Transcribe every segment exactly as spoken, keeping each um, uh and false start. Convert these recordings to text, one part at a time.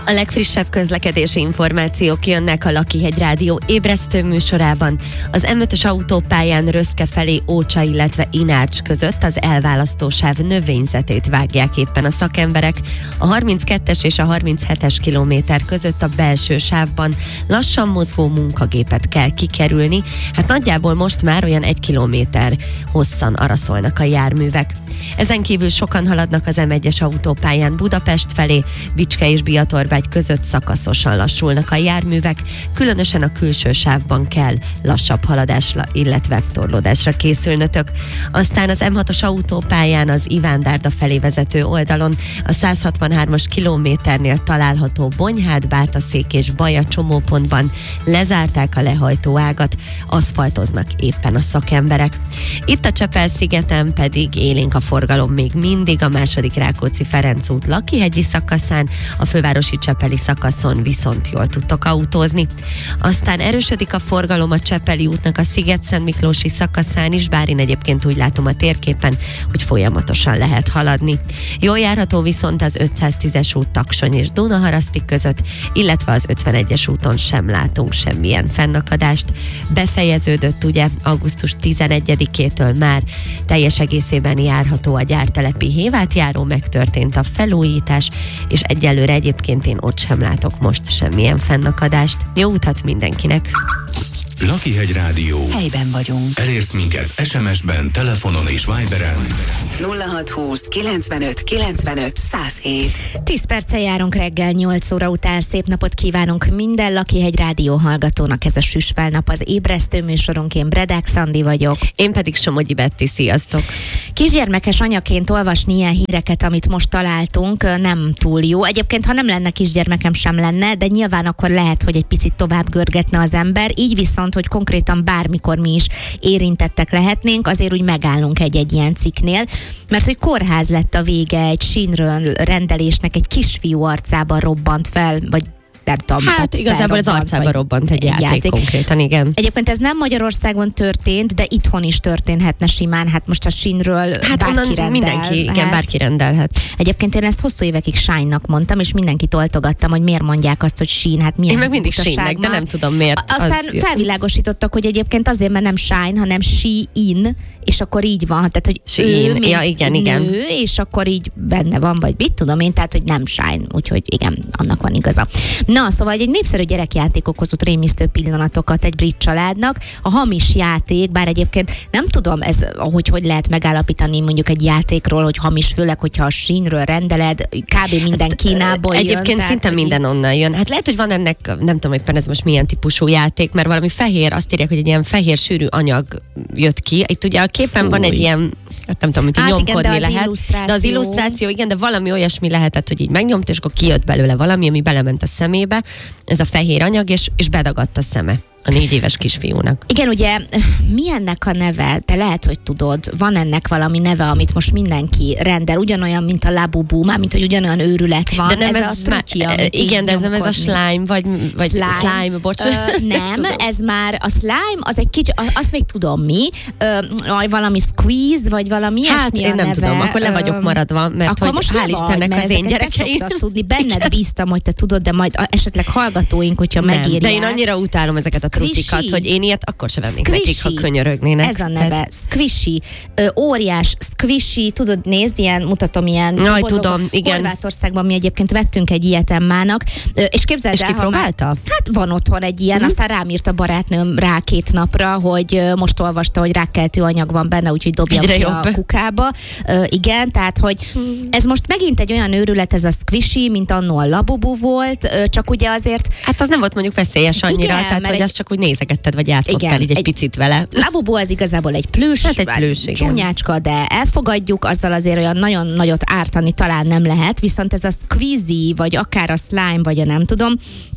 A legfrissebb közlekedési információk jönnek a Lakihegy Rádió ébresztő műsorában. Az em ötös autópályán Röszke felé Ócsa, illetve Inárcs között az elválasztósáv növényzetét vágják éppen a szakemberek. A harminckettes és a harminchetes kilométer között a belső sávban lassan mozgó munkagépet kell kikerülni. Hát nagyjából most már olyan egy kilométer hosszan araszolnak a járművek. Ezen kívül sokan haladnak az em egyes autópályán Budapest felé, Bicske és Biatorbágy között szakaszosan lassulnak a járművek, különösen a külső sávban kell lassabb haladásra, illetve torlódásra készülnötök. Aztán az em hatos autópályán az Ivándárda felé vezető oldalon a száz hatvanhármas kilométernél található Bonyhád, Bátaszék és Baja csomópontban lezárták a lehajtó ágat, aszfaltoznak éppen a szakemberek. Itt a Csepel-szigeten pedig élénk a forgalom még mindig a második Rákóczi-Ferenc út Lakihegyi szakaszán, a fővárosi Csepeli szakaszon viszont jól tudtok autózni. Aztán erősödik a forgalom a Csepeli útnak a Sziget-Szentmiklósi szakaszán is, bár én egyébként úgy látom a térképen, hogy folyamatosan lehet haladni. Jól járható viszont az ötszáztízes út Taksony és Dunaharaszti között, illetve az ötvenegyes úton sem látunk semmilyen fennakadást. Befejeződött ugye augusztus tizenegyedikétől már teljes egészében járható a gyártelepi hévátjáró, megtörtént a felújítás, és egyelőre egyébként én ott sem látok most semmilyen fennakadást. Jó utat mindenkinek! Lakihegy Rádió. Helyben vagyunk. Elérsz minket es em es-ben, telefonon és Viberen. nulla hatszázhúsz kilencvenöt kilencvenöt száz hét. tíz perccel járunk reggel nyolc óra után. Szép napot kívánunk minden Lakihegy Rádió hallgatónak. Ez a Süspál nap, az ébresztő műsorunk. Én Bredák Szandi vagyok. Én pedig Somogyi Betti, sziasztok! Kisgyermekes anyaként olvasni ilyen híreket, amit most találtunk, nem túl jó. Egyébként, ha nem lenne kisgyermekem, sem lenne, de nyilván akkor lehet, hogy egy picit tovább görgetne az ember. Így viszont, hogy konkrétan bármikor mi is érintettek lehetnénk, azért úgy megállunk egy-egy ilyen cikknél, mert hogy kórház lett a vége egy sínről rendelésnek, egy kisfiú arcában robbant fel, vagy nem tudom. Hát igazából az arcába robbant egy játék, játék konkrétan, igen. Egyébként ez nem Magyarországon történt, de itthon is történhetne simán. Hát most a sínről hát bárki rendel. Mindenki, igen, hát, bárki rendelhet. Egyébként én ezt hosszú évekig Shine-nak mondtam, és mindenkit oltogattam, hogy miért mondják azt, hogy Shine, hát milyen én meg mindig Shine-nek, de nem tudom miért. Aztán felvilágosítottak, hogy egyébként azért, mert nem Shine, hanem Shein, és akkor így van, tehát, hogy Shein. ő, mint ja, igen, nő, igen. és akkor így benne van, vagy mit tudom én, tehát, hogy nem Shine, úgyhogy igen, annak van igaza. Na, szóval egy népszerű gyerekjáték okozott rémisztő pillanatokat egy brit családnak. A hamis játék, bár egyébként nem tudom, ez, hogy hogy lehet megállapítani mondjuk egy játékról, hogy hamis, főleg, hogyha a Sheinről rendeled, kb. Minden Kínából jön. Egyébként tehát, szinte minden így... onnan jön. Hát lehet, hogy van ennek, nem tudom éppen ez most milyen típusú játék, mert valami fehér, azt írják, hogy egy ilyen fehér sűrű anyag jött ki. Itt ugye a képen Fúj. Van egy ilyen, hát nem tudom, mint hát nyomkodni igen, de lehet. De az illusztráció, igen, de valami olyasmi lehetett, hogy így megnyomt, és akkor kijött belőle valami, ami belement a szemébe, ez a fehér anyag, és, és bedagadt a szeme a négy éves kisfiúnak. Igen, ugye mi ennek a neve? Te lehet, hogy tudod, van ennek valami neve, amit most mindenki rendel, ugyanolyan, mint a Labubu, már mint hogy ugyanolyan őrület van. De nem ez, ez a trutyi, má, igen, de ez nem ez a slime, vagy, vagy slime, slime bocsánat. Ö, nem, ez már a slime, az egy kicsi, azt még tudom mi, ö, valami squeeze, vagy valami ilyesmi hát, a én nem neve. tudom, akkor le vagyok maradva, mert akkor hogy most hál' Istennek az én gyerekeim. tudni, benned bíztam, hogy te tudod, de majd esetleg hallgatóink, hogyha nem, megírják. de én annyira utálom ezeket a trutikat, hogy én ilyet akkor sem vennék nekik, ha könyörögnének. Ez a neve, tehát... squishy, ö, óriás, squishy, tudod, nézd, ilyen, mutatom ilyen Jaj, tudom, igen. Horvátországban mi egyébként vettünk egy ilyet Emmának, ö, és képzeld és el, kipróbálta? Már, hát van otthon egy ilyen, uh-huh. aztán rám írt a barátnőm rá két napra, hogy ö, most olvasta, hogy rákkeltő anyag van benne, úgyhogy dobjam Egyre ki jobb. A kukába. Ö, igen, tehát, hogy hmm. ez most megint egy olyan őrület, ez a squishy, mint annó a Labubu volt, ö, csak ugye azért... Hát az nem volt mondjuk veszélyes annyira, igen, tehát hogy egy... azt csak úgy nézegetted, vagy játszottál így egy, egy picit vele. Labubu az igazából egy plüss, hát egy plüss, csúnyácska, de elfogadjuk, azzal azért olyan nagyon nagyot ártani talán nem lehet, viszont ez a squeezy, vagy akár a slime, vagy a nem tudom,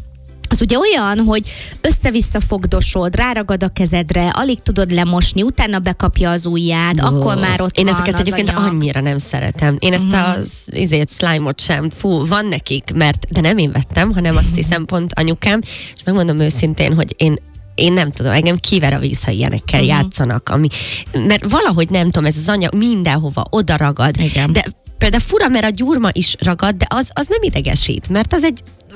az ugye olyan, hogy össze-vissza fogdosod, ráragad a kezedre, alig tudod lemosni, utána bekapja az ujját, oh. akkor már ott Én van ezeket az egyébként anyag. Annyira nem szeretem. Én ezt uh-huh. az izét, slime-ot sem. Fú, van nekik, mert de nem én vettem, hanem azt hiszem pont anyukám, és megmondom őszintén, hogy én én nem tudom, engem kiver a víz, ha ilyenekkel uh-huh. játszanak, ami, mert valahogy nem tudom, ez az anyag mindenhova oda ragad, igen. De például fura, mert a gyurma is ragad, de az, az nem idegesít, mert az egy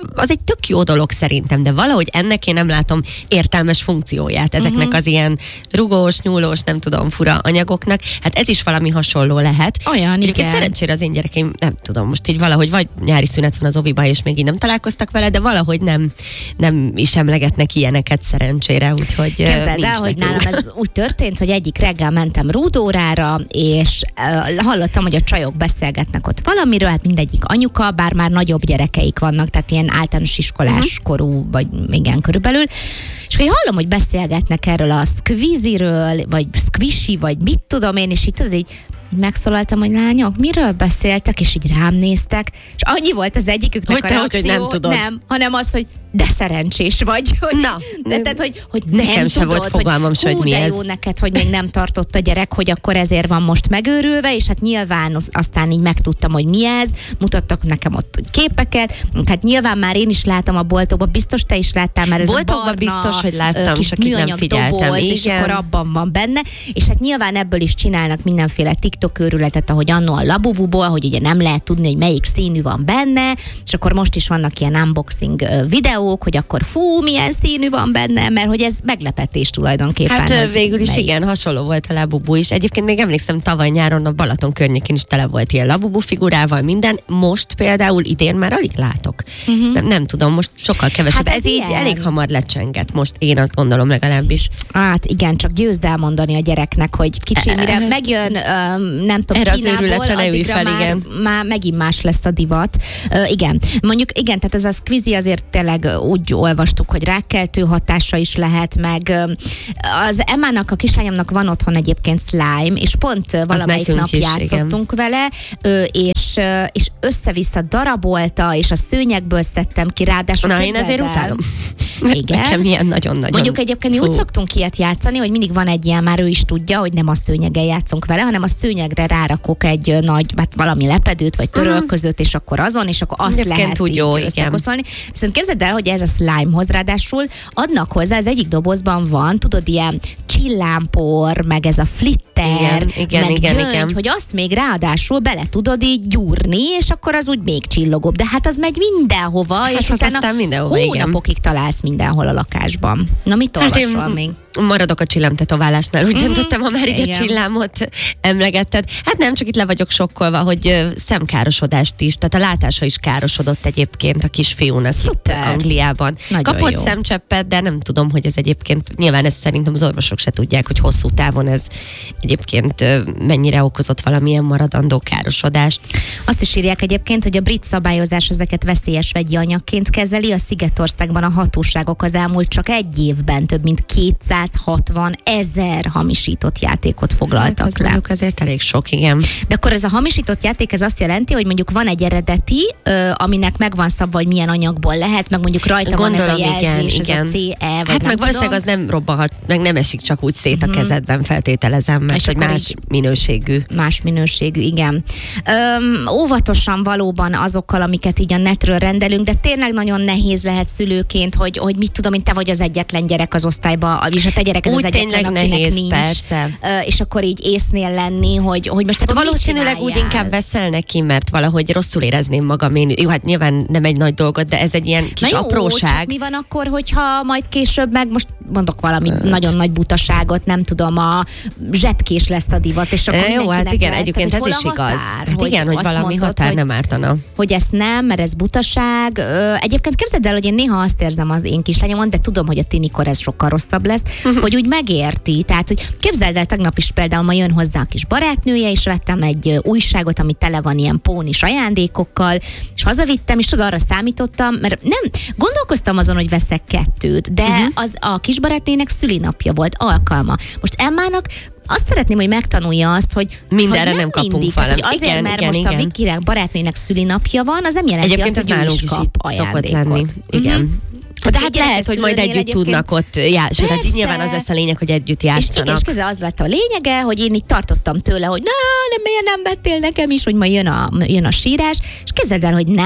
az egy tök jó dolog szerintem, de valahogy ennek én nem látom értelmes funkcióját ezeknek uh-huh. az ilyen rugós, nyúlós, nem tudom, fura anyagoknak. Hát ez is valami hasonló lehet. Olyan, Egyébként igen. szerencsére az én gyerekeim, nem tudom, most így valahogy vagy nyári szünet van az oviba, és még így nem találkoztak vele, de valahogy nem, nem is emlegetnek ilyeneket szerencsére, úgyhogy Képzeld el, hogy nálam ez úgy történt, hogy egyik reggel mentem rúdórára, és uh, hallottam, hogy a csajok beszélgetnek ott valamiről, hát mindegyik anyuka, bár már nagyobb gyerekeik vannak, tehát ilyen általános iskolás uh-huh. korú, vagy igen, körülbelül. És hogy hallom, hogy beszélgetnek erről a squeezy-ről, vagy squishy, vagy mit tudom én, és így tudod, így megszólaltam, hogy lányok, miről beszéltek, és így rám néztek, és annyi volt az egyiküknek hogy a te, reakció, hogy nem tudod. Nem, hanem az, hogy de szerencsés vagy. Hogy, Na, de, tehát, hogy, hogy nekem nem sem tudod, volt fogalmam se, hogy, hogy hú, mi de ez. jó neked, hogy még nem tartott a gyerek, hogy akkor ezért van most megőrülve, és hát nyilván aztán így megtudtam, hogy mi ez, mutattak nekem ott képeket, hát nyilván már én is láttam a boltokban, biztos te is láttál már ez Boltokban a barna, biztos, hogy láttam, kis csak így nem műanyag figyeltem, doboz, igen. és akkor abban van benne, és hát nyilván ebből is csinálnak mindenféle TikTok őrületet, ahogy annó a Labububól, hogy ugye nem lehet tudni, hogy melyik színű van benne, és akkor most is vannak ilyen unboxing videók, hogy akkor fú, milyen színű van benne, mert hogy ez meglepetés tulajdonképpen. Hát végül is melyik. igen, hasonló volt a Labubu is. Egyébként még emlékszem, tavaly nyáron a Balaton környékén is tele volt ilyen Labubu figurával, minden. Most például idén már alig látok. Uh-huh. Nem, nem tudom, most sokkal kevesebb. Hát ez ez így ilyen. elég hamar lecsenget, most én azt gondolom legalábbis. Hát igen, csak győzd elmondani a gyereknek, hogy kicsi, mire megjön, öm, nem tudom, Erre az Kínából, őrületre ne ülj addigra fel, már, igen. már megint más lesz a divat. Ö, igen, mondjuk igen, tehát ez a squeezy azért tényleg úgy olvastuk, hogy rákkeltő hatása is lehet, meg öm, az Emmának, a kislányomnak van otthon egyébként slime, és pont valamelyik nekünk nap is, játszottunk igen. vele, ö, és, ö, és össze-vissza darabolta, és a szőnyegből szedtem ki, ráadásul Na, én ezért el. utálom. Igen. Nekem ilyen nagyon-nagyon. Mondjuk egyébként mi úgy szoktunk ilyet játszani, hogy mindig van egy ilyen, már ő is tudja, hogy nem a szőnyeggel játszunk vele, hanem a szőnyegre rárakok egy nagy, hát valami lepedőt, vagy törölközőt, és akkor azon, és akkor azt Egyébként lehet úgy így jó, összekoszolni. Viszont képzeld el, hogy ez a slimehoz ráadásul adnak hozzá, az egyik dobozban van, tudod, ilyen csillámpor, meg ez a flitter, igen, igen, meg igen, gyöngy, igen. hogy azt még ráadásul bele tudod így gyúrni, és akkor az úgy még csillogóbb. De hát az megy mindenhova, Hát és az utána aztán mindenhova, igen. hónapokig találsz mindenhol a lakásban. Na, mit Hát olvasol én még? maradok a csillámtetoválásnál, úgy mm, döntöttem, ha már így igen. a csillámot emlegetted. Hát nem, csak itt le vagyok sokkolva, hogy ö, szemkárosodást is, tehát a látása is károsodott egyébként a kisfiúnak Szuper. itt Angliában. Nagyon Kapott jó. szemcseppet, de nem tudom, hogy ez egyébként, nyilván ezt szerintem az orvosok se tudják, hogy hosszú távon ez egyébként ö, mennyire okozott valamilyen maradandó károsodást. Azt is írják egyébként, hogy a brit szabályozás ezeket veszélyes vegyi anyagként kezeli. A Szigetországban a hatóságok az elmúlt csak egy évben több mint kétszázhatvan ezer hamisított játékot foglaltak Hát, az le. mondjuk azért elég sok, igen. De akkor ez a hamisított játék, ez azt jelenti, hogy mondjuk van egy eredeti, ö, aminek megvan szabva, hogy milyen anyagból lehet, meg mondjuk rajta Gondolom, van ez a jelzés, igen, ez igen. a cé e, vagy Hát nem meg valószínűleg tudom. az nem robbanhat, meg nem esik csak úgy szét a Mhm. kezedben, feltételezem, mert És hogy akkor más így- minőségű. Más minőségű, igen. Öm, óvatosan valóban azokkal, amiket így a netről rendelünk, de tényleg nagyon nehéz lehet szülőként, hogy, hogy mit tudom én, te vagy az egyetlen gyerek az osztályba, és a te gyereked Úgy az egyetlen, tényleg akinek nehéz, nincs. persze. Ö, és akkor így észnél lenni, hogy, hogy most Hát akkor valószínűleg mit úgy csináljál? inkább veszel neki, mert valahogy rosszul érezném magam én. Jó, hát nyilván nem egy nagy dolgot, de ez egy ilyen kis Na jó, apróság. csak mi van akkor, hogyha majd később meg most mondok valami nagyon nagy butaságot, nem tudom, a zsebkés lesz a divat, és akkor E, jó, mindenkinek hát igen, lesz. egyébként Tehát, ez hogy is hol a igaz. határ? Hát igen, hogy azt valami mondod, határ hogy nem ártana. hogy ezt nem, mert ez butaság. Ö, egyébként képzeld el, hogy én néha azt érzem az én kislányomon, de tudom, hogy a tinikor ez sokkal rosszabb lesz, uh-huh. hogy úgy megérti. Tehát, hogy képzeld el, tegnap is például ma jön hozzá a kis barátnője, és vettem egy ö, újságot, ami tele van ilyen pónis ajándékokkal, és hazavittem, és tudod, arra számítottam, mert nem, gondolkoztam azon, hogy veszek kettőt, de uh-huh. az a kis barátnőjének szülinapja volt, alkalma. Most Emmának azt szeretném, hogy megtanulja azt, hogy Mindenre hogy nem kapunk mindig. Tehát, hogy valami. azért, Igen, mert igen, most igen. a Vikinek barátnőnek szülinapja van, az nem jelenti Egyébként azt, ez hogy ő nálunk is is kap itt szokott lenni. ajándékot. Igen. Mhm. De Egy hát lehet, hogy majd gyerekes együtt szülőnél tudnak ott játszani. Tehát Persze. nyilván az lesz a lényeg, hogy együtt És igen, játszanak. és közben az lett a lényege, hogy én így tartottam tőle, hogy na, nem, miért nem vettél nekem is, hogy majd jön a, jön a sírás, és képzeld el, hogy nem, tök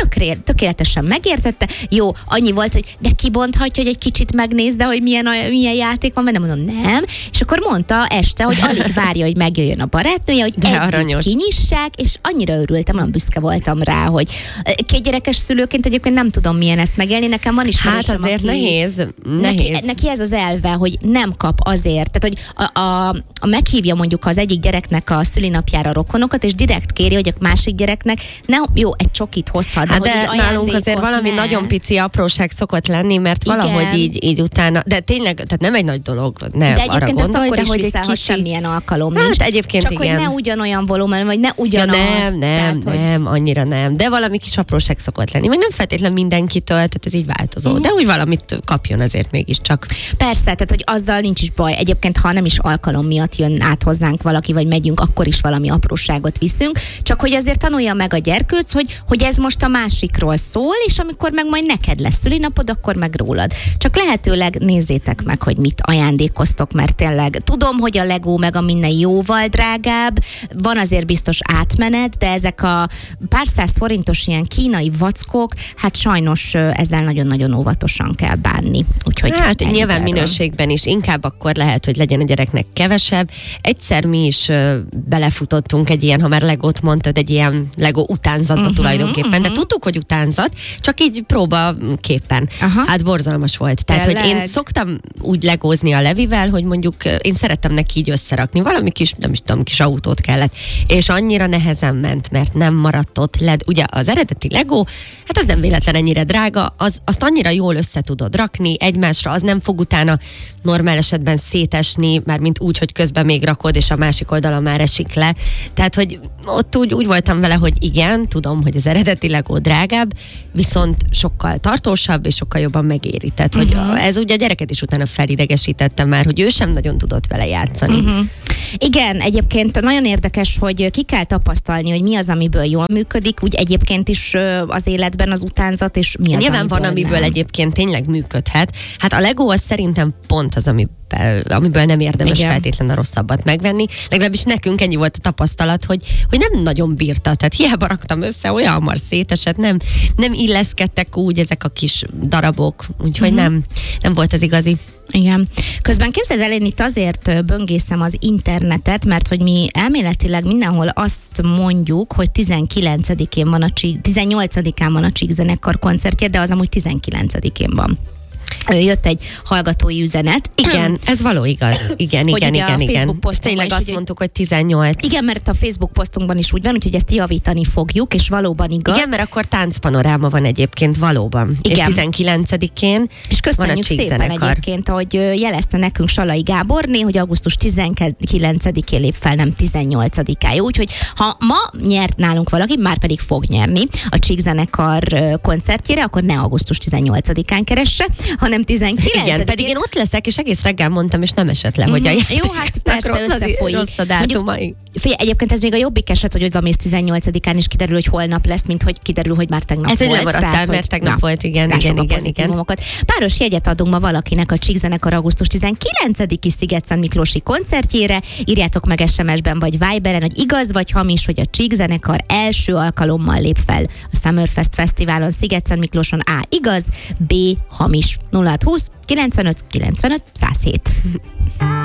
tökré, tökéletesen megértette. Jó, annyi volt, hogy de kibonthatja, hogy egy kicsit megnézze, hogy milyen, a, milyen játék van benne, mondom, nem. És akkor mondta este, hogy alig várja, hogy megjöjjön a barátnője, hogy de együtt aranyos. Kinyissák, és annyira örültem, olyan büszke voltam rá, hogy kétgyerekes szülőként egyébként nem tudom milyen ezt megélni, nekem van ismerősöm, hát azért aki, nehéz, nehéz. Neki, neki ez az elve, hogy nem kap azért, tehát hogy a, a, a meghívja mondjuk az egyik gyereknek a szülinapjára rokonokat, és direkt kéri, hogy a másik gyereknek ne, jó, egy csokit hozhat, hát de, de hogy nálunk azért valami ne. nagyon pici apróság szokott lenni, mert Igen. valahogy így, így utána, de tényleg, tehát nem egy nagy dolog, nem de arra egyébként gondolj, ezt akkor de is hogy vissza, egy hogy kicsi... semmilyen alkalom Hát nincs. egyébként csak igen. hogy ne ugyanolyan volumen, vagy ne Ja, ugyanaz. nem, nem, tehát, nem, hogy... nem, annyira nem, de valami kis apróság szokott lenni, meg nem feltétlen mindenkitől, tehát ez így változó, Mhm. de úgy valamit kapjon azért mégiscsak. Persze, tehát hogy azzal nincs is baj. Egyébként, ha nem is alkalom miatt jön át hozzánk valaki, vagy megyünk, akkor is valami apróságot viszünk. Csak hogy azért tanulja meg a gyerkőc, hogy, hogy ez most a másikról szól, és amikor meg majd neked lesz szülinapod, akkor meg rólad. Csak lehetőleg nézzétek meg, hogy mit ajándékoztok, mert tényleg tudom, hogy a Lego meg a minden jóval drágább, van azért biztos átmenet, de ezek a pár száz forintos ilyen kínai vackok, hát sajnos ezzel nagyon-nagyon óvatosan kell bánni. Úgyhogy hát nyilván erről. minőségben is inkább akkor lehet, hogy legyen a gyereknek kevesebb. Egyszer mi is uh, belefutottunk egy ilyen, ha már Legót mondtad, egy ilyen Lego utánzatba Uh-huh, tulajdonképpen, uh-huh. de tudtuk, hogy utánzat, csak így próbaképpen. Aha. Hát borzalmas volt. Tehát, Tényleg? hogy én szoktam úgy legózni a Levivel, hogy mondjuk uh, én szerettem neki így összerakni. Valami kis, nem is tudom, kis autót kellett. És annyira nehezen ment, mert nem maradt ott led. Ugye az eredeti Lego, hát az nem véletlen ennyire drága, az, azt annyira jól össze tudod rakni egymásra, az nem fog utána normál esetben szétesni, már mint úgy, hogy közben még rakod, és a másik oldala már esik le. Tehát, hogy ott úgy, úgy voltam vele, hogy igen, tudom, hogy az eredeti Lego drágább, viszont sokkal tartósabb, és sokkal jobban megéri. Tehát, hogy Uh-huh. ez ugye a gyereket is utána felidegesítette már, hogy ő sem nagyon tudott vele játszani. Uh-huh. Igen, egyébként nagyon érdekes, hogy ki kell tapasztalni, hogy mi az, amiből jól működik, úgy egyébként is ö, az életben az utánzat, és mi az, Nyilván amiből van, amiből nem. egyébként tényleg működhet. Hát a Lego az szerintem pont az, amiből, amiből nem érdemes Igen. feltétlenül a rosszabbat megvenni. Legalábbis nekünk ennyi volt a tapasztalat, hogy, hogy nem nagyon bírta. Tehát hiába raktam össze, olyan hamar szétesett, nem, nem illeszkedtek úgy ezek a kis darabok, úgyhogy Mhm. nem, nem volt az igazi. Igen. Közben képzeld el, én itt azért ö, böngészem az internetet, mert hogy mi elméletileg mindenhol azt mondjuk, hogy tizenkilencedikén van a Csík, tizennyolcadikán van a Csík zenekar koncertje, de az amúgy tizenkilencedikén van. Ö, Jött egy hallgatói üzenet. Igen, ez való igaz. Igen, Hogy igen, ugye a igen, igen. Facebook posztunkban Tényleg is azt ugye- mondtuk, hogy tizennyolc. Igen, mert a Facebook posztunkban is úgy van, úgyhogy ezt javítani fogjuk, és valóban igaz. Igen, mert akkor táncpanoráma van egyébként valóban. Igen. És tizenkilencedikén És van a köszönjük Csík szépen zenekar. egyébként, hogy ö, jelezte nekünk Salai Gáborné, hogy augusztus tizenkilencedikén lép fel, nem tizennyolcadikája. Úgyhogy ha ma nyert nálunk valaki, már pedig fog nyerni a Csík zenekar ö, koncertjére, akkor ne augusztus tizennyolcadikán keresse, hanem tizenkilencedikén. Igen, pedig én ott leszek, és egész reggel mondtam, és nem esett le, hogy a Mhm. játéknak Jó, hát persze rossz az- összefolyik. Rossz a dátumai. Figyelj, egyébként ez még a jobbik eset, hogy odamész tizennyolcadikán, és kiderül, hogy holnap lesz, mint hogy kiderül, hogy már tegnap Hát, hogy volt. lemaradtál, Tehát, mert hogy- tegnap na, volt, igen, lássuk igen, a igen, pozitívumokat. Páros jegyet adunk ma valakinek a Csík zenekar augusztus tizenkilencediki Sziget-Szent Miklósi koncertjére. Írjátok meg es em es-ben vagy Viberen, hogy igaz vagy hamis, hogy a Csík zenekar első alkalommal lép fel a Summerfest Fesztiválon Sziget-Szent Miklóson. A. Igaz, B. Hamis. nulla hat húsz kilencvenöt kilencvenöt száz hét.